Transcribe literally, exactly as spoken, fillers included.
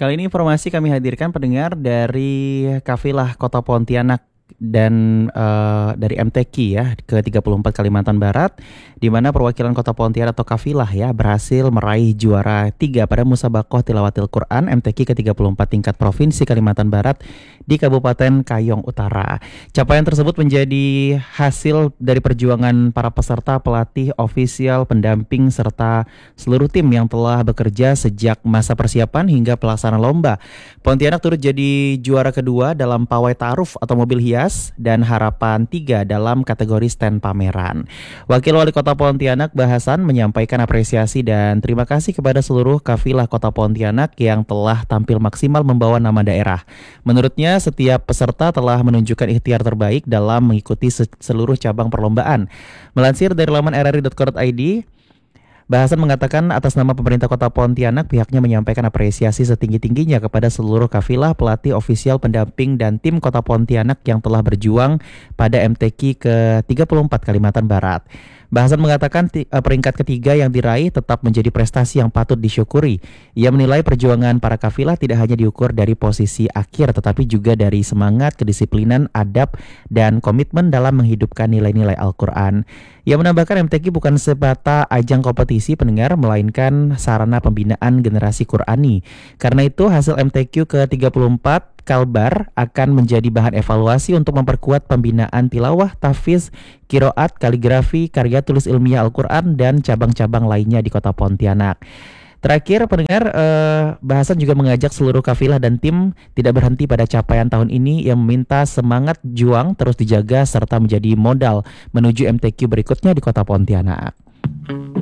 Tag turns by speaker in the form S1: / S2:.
S1: Kali ini informasi kami hadirkan pendengar dari Kafilah Kota Pontianak dan eh, dari M T Q ya ke tiga puluh empat Kalimantan Barat, di mana perwakilan Kota Pontianak atau Kafilah ya berhasil meraih juara tiga pada Musabaqah Tilawatil Quran M T Q ke tiga puluh empat tingkat Provinsi Kalimantan Barat di Kabupaten Kayong Utara. Capaian tersebut menjadi hasil dari perjuangan para peserta, pelatih, ofisial, pendamping serta seluruh tim yang telah bekerja sejak masa persiapan hingga pelaksanaan lomba. Pontianak turut jadi juara kedua dalam pawai ta'aruf atau mobil hias dan harapan tiga dalam kategori stand pameran. Wakil Wali Kota Pontianak Bahasan menyampaikan apresiasi dan terima kasih kepada seluruh kafilah Kota Pontianak yang telah tampil maksimal membawa nama daerah. Menurutnya setiap peserta telah menunjukkan ikhtiar terbaik dalam mengikuti seluruh cabang perlombaan. Melansir dari laman r r i dot co dot i d, Bahasan mengatakan atas nama pemerintah Kota Pontianak pihaknya menyampaikan apresiasi setinggi-tingginya kepada seluruh kafilah, pelatih, ofisial, pendamping, dan tim Kota Pontianak yang telah berjuang pada M T Q ke tiga puluh empat Kalimantan Barat. Bahasan mengatakan t- peringkat ketiga yang diraih tetap menjadi prestasi yang patut disyukuri. Ia menilai perjuangan para kafilah tidak hanya diukur dari posisi akhir tetapi juga dari semangat, kedisiplinan, adab, dan komitmen dalam menghidupkan nilai-nilai Al-Quran. Ia menambahkan M T Q bukan semata ajang kompetisi pendengar, melainkan sarana pembinaan generasi Qurani. Karena itu hasil M T Q ke tiga puluh empat Kalbar akan menjadi bahan evaluasi untuk memperkuat pembinaan tilawah, tahfiz, kiroat, kaligrafi, karya tulis ilmiah Al-Quran, dan cabang-cabang lainnya di Kota Pontianak. Terakhir pendengar, eh, Bahasan juga mengajak seluruh kafilah dan tim tidak berhenti pada capaian tahun ini yang meminta semangat juang terus dijaga serta menjadi modal menuju M T Q berikutnya di Kota Pontianak.